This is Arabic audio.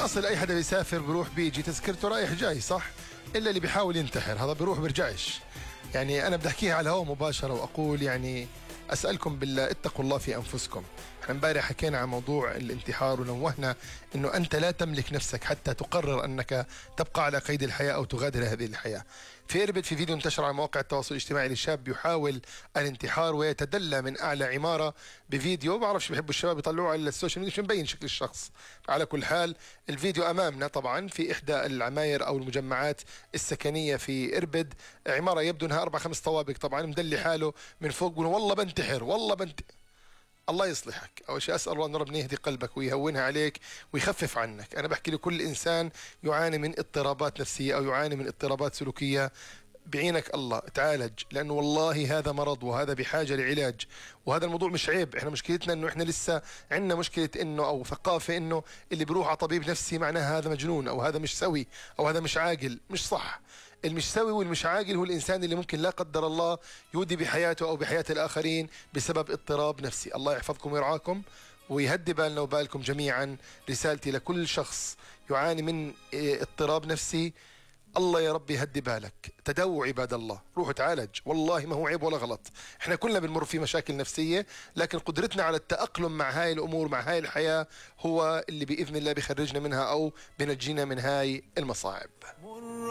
بالاصل اي حدا بيسافر بيروح بيجي تذكرته رايح جاي صح، الا اللي بيحاول ينتحر هذا بيروح بيرجعش. يعني انا بدي احكيها على الهواء مباشره واقول يعني اسالكم بالله اتقوا الله في انفسكم. احنا امبارح حكينا عن موضوع الانتحار ونوهنا انه انت لا تملك نفسك حتى تقرر انك تبقى على قيد الحياه او تغادر هذه الحياه. في اربد في فيديو انتشر على مواقع التواصل الاجتماعي لشاب يحاول الانتحار ويتدلى من اعلى عماره بفيديو، ما بعرفش بيحبوا الشباب يطلعوه على السوشيال ميديا عشان مبين شكل الشخص. على كل حال الفيديو امامنا طبعا في احدى العماير او المجمعات السكنيه في اربد، عماره يبدو انها 4-5 طوابق، طبعا مدلي حاله من فوق بيقول والله بنتحر والله الله يصلحك. أول شيء أسأل الله أن ربنا يهدي قلبك ويهونها عليك ويخفف عنك. أنا بحكي لكل إنسان يعاني من اضطرابات نفسية أو يعاني من اضطرابات سلوكية، بعينك الله تعالج، لأنه والله هذا مرض وهذا بحاجة لعلاج. وهذا الموضوع مش عيب، احنا مشكلتنا انه احنا لسه عندنا مشكلة انه او ثقافة انه اللي بيروح على طبيب نفسي معناها هذا مجنون او هذا مش سوي او هذا مش عاقل. مش صح. المش سوي والمش عاقل هو الانسان اللي ممكن لا قدر الله يودي بحياته او بحياة الاخرين بسبب اضطراب نفسي. الله يحفظكم ويرعاكم ويهدي بالنا وبالكم جميعا. رسالتي لكل شخص يعاني من اضطراب نفسي، الله يا رب يهدي بالك، تداووا عباد الله، روحوا تعالج، والله ما هو عيب ولا غلط. احنا كلنا بنمر في مشاكل نفسية، لكن قدرتنا على التأقلم مع هاي الأمور مع هاي الحياة هو اللي بإذن الله بيخرجنا منها أو بنجينا من هاي المصاعب.